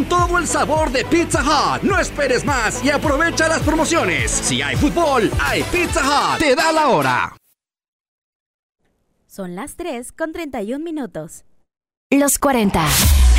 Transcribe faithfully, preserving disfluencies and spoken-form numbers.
todo el sabor de Pizza Hut. No esperes más y aprovecha las promociones. Si hay fútbol, hay Pizza Hut. Te da la hora. Son las tres con treinta y un minutos. Los cuarenta.